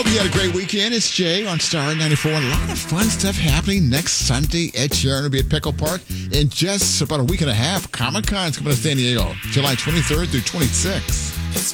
Hope you had a great weekend. It's Jay on Star 94. A lot of fun stuff happening next Sunday. Ed Sheeran will be at Pickle Park in just about a week and a half. Comic-Con's coming to San Diego, July 23rd through 26th.